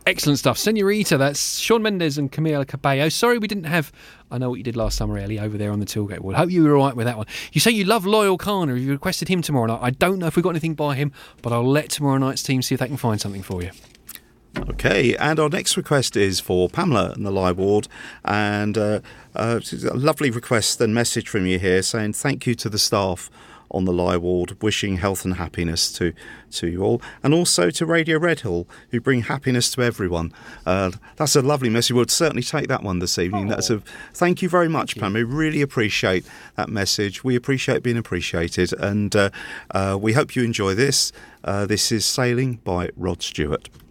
Excellent stuff. Senorita, that's Shawn Mendes and Camila Cabello. Sorry we didn't have I Know What You Did Last Summer, Ellie, over there on the tailgate wall. Hope you were all right with that one. You say you love Loyal Kana. You requested him tomorrow night. I don't know if we've got anything by him, but I'll let tomorrow night's team see if they can find something for you. Okay, and our next request is for Pamela and the Live Ward, and a lovely request and message from you here saying thank you to the staff on the Live Ward, wishing health and happiness to you all, and also to Radio Redhill, who bring happiness to everyone. That's a lovely message. We'll certainly take that one this evening. Thank you very much, Pam. We really appreciate that message. We appreciate being appreciated, and we hope you enjoy this. This is Sailing by Rod Stewart.